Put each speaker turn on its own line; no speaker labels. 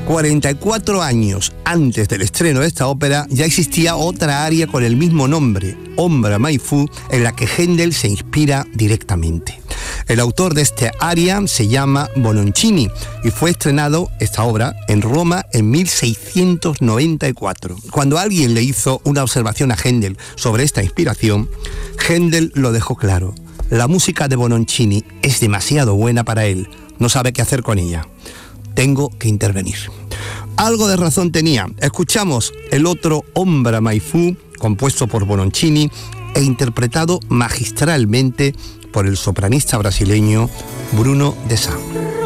44 años antes del estreno de esta ópera ya existía otra aria con el mismo nombre, Ombra Mai Fu, en la que Händel se inspira directamente. El autor de este aria se llama Bononcini y fue estrenado esta obra en Roma en 1694. Cuando alguien le hizo una observación a Händel sobre esta inspiración, Händel lo dejó claro: la música de Bononcini es demasiado buena para él, no sabe qué hacer con ella. Tengo que intervenir. Algo de razón tenía. Escuchamos el otro Ombra Mai Fu, compuesto por Bononcini e interpretado magistralmente por el sopranista brasileño Bruno de Sá.